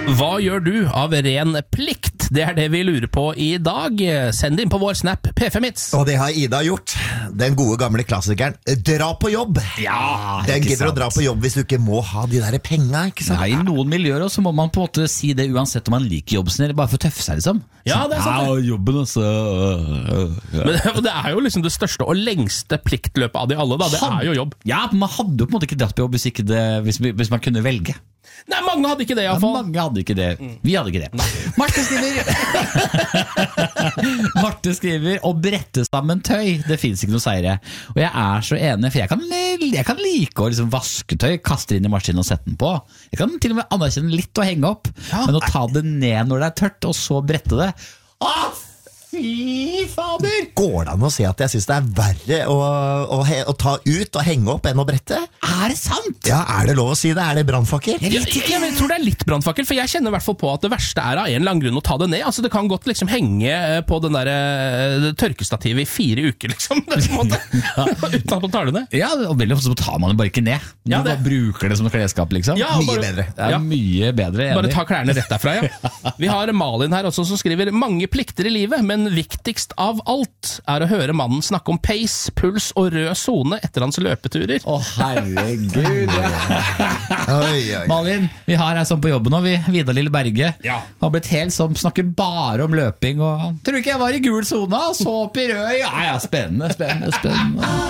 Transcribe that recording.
Hva gjør du av ren plikt? Det det vi lurer på i dag. Send det inn på vår Snap P5hits. Og det har Ida gjort. Den gode gamle klassikeren. Dra på jobb. Ja, Den gidder å dra på jobb hvis du ikke må ha de der penga, ikke sant? Nei, i noen miljøer også må man på en måte si det uansett om man liker jobben sin, eller bare for å tøffe seg, liksom. Ja, det sant. Ja, jobben, altså. Men det jo liksom det største og lengste pliktløpet av de alle, da. Det jo jobb. Ja, man hadde jo på en måte ikke dratt på jobb hvis man kunne velge. Nei, mange hadde ikke det, i hvert fall. Mange hadde ikke det. Vi hadde ikke det. Marte skriver å brette sammen tøy. Det finnes ikke noe seire. Og jeg så enig, for jeg kan like å liksom vaske tøy, kaste det inn i maskinen og sette den på. Jeg kan til og med anerkjenne litt å henge opp, men å ta det ned når det tørt, og så brette det. Fy fader! Går det an å si at jeg synes det verre å ta ut og henge opp enn å brette? Det sant? Ja, det lov å si det? Det brannfakkel? Jeg vet ikke, jeg tror det litt brannfakkel, for jeg kjenner i hvert fall på at det verste av en eller annen grunn å ta det ned. Altså, det kan godt liksom henge på den der tørkestativet i 4 uker, liksom, uten at man tar det ned. Ja, og veldig ofte så tar man det bare ikke ned. Du bare bruker det som et klesskap, liksom. Ja, mye bedre. Det mye bedre, enig. Bare ta klærne rett derfra, ja. Vi har Malin her også som skriver mange plikter i livet, men viktigst av alt å høre mannen snakke om pace, puls og rød zone etter hans løpeturer. Herregud. Oi. Malin, vi har her sånn på jobben nå, Vidar Lille Berge. Har blitt helt sånn, snakker bare om løping, og tror ikke jeg var i gul zone, og så opp i rød. Ja, spennende.